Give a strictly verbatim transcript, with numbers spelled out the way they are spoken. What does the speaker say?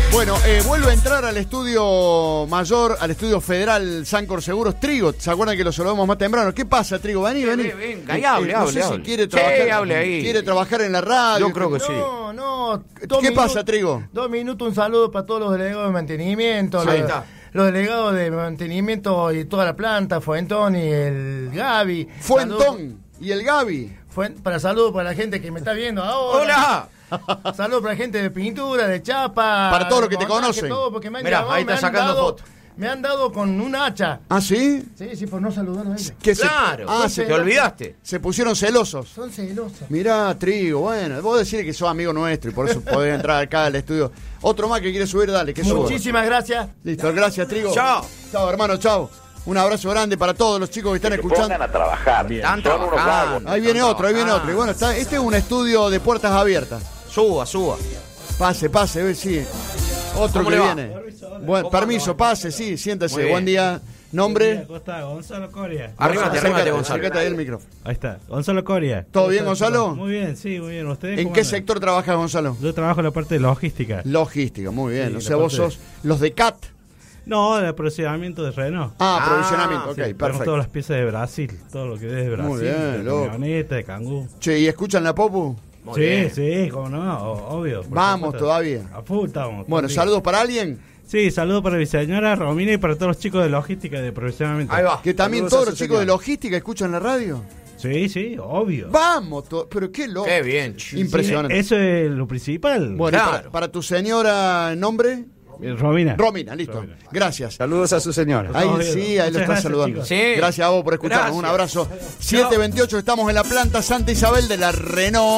Bueno, eh, vuelve a entrar al estudio mayor, al estudio federal Sancor Seguros, Trigo. ¿Se acuerdan que lo saludamos más temprano? ¿Qué pasa, Trigo? Vení, vení. Venga, venga, y hable, eh, no hable, sé hable. si quiere trabajar, Sí, hable ahí. quiere trabajar en la radio. Yo creo que sí. No, no. ¿Qué pasa, Trigo? Dos minutos, un saludo para todos los delegados de mantenimiento. Sí, los, ahí está. los delegados de mantenimiento y toda la planta, Fuentón y el Gaby. Fuentón y el Gaby. Fue, para saludos para la gente que me está viendo ahora. ¡Hola! Saludos para la gente de pintura, de chapa. Para todos los que de te montaje, conocen. todo, porque me han Mirá, llamado, ahí está me han sacando dado- foto. Me han dado con un hacha. ¿Ah, sí? Sí, sí, por no saludar a ellos. ¿Qué se- Claro, ah, se se, te olvidaste. se pusieron celosos. Son celosos. Mirá, Trigo, bueno, vos decís que sos amigo nuestro y por eso podés entrar acá al estudio. Otro más que quiere subir, dale, que suba. Muchísimas gracias. Listo, gracias, Trigo. Chao. Chao, hermano, chao. Un abrazo grande para todos los chicos que están Que se escuchando. pongan a trabajar. Están Son unos trabajando. vagos. Ahí viene Están otro, ahí viene trabajando. otro. Y bueno, está, este es un estudio de puertas abiertas. Suba, suba. Pase, pase, ve, sí. Otro ¿Cómo que le va? viene. Buen, ¿Cómo permiso, anda? pase, sí, siéntese. Muy bien. Buen día. ¿Nombre? Costa, Gonzalo Coria. Arrímate, arrímate, Gonzalo. Acércate ahí el micrófono. Ahí está, Gonzalo Coria. ¿Todo ¿Cómo bien, están, Gonzalo? chicos? Muy bien, sí, muy bien. ¿Ustedes ¿En cómo qué andan? sector trabajas, Gonzalo? Yo trabajo en la parte de logística. Logística, muy bien. Sí, O sea, la vos parte sos los de C A T. No, el procedimiento de Renault. Ah, Ah, aprovisionamiento, ok, Sí, tenemos perfecto. todas las piezas de Brasil, todo lo que es de Brasil. Muy bien, de loco. camioneta, de cangú. Che, ¿y escuchan la Popu? Muy Sí, bien. sí, cómo no, o- obvio. por Vamos supuesto. todavía. A full estamos. Bueno, todo el saludos para alguien. día. Sí, saludos para mi señora Romina y para todos los chicos de logística y de profesionamiento. Ahí va. Que también Saludos todos a los su chicos de señora. logística escuchan la radio. Sí, sí, obvio. Vamos, to- pero qué loco. Qué bien, ch- Impresionante. Sí, eso es lo principal. Bueno, y Claro. para, para tu señora, ¿nombre? Eh, Romina. Romina, listo. Romina. Gracias. Saludos a su señora. Ahí Todo sí, bien. ahí lo Muchas está gracias, saludando. chicos. Sí. Gracias a vos por escucharnos. Un Gracias. abrazo. siete veintiocho, estamos en la planta Santa Isabel de la Renault.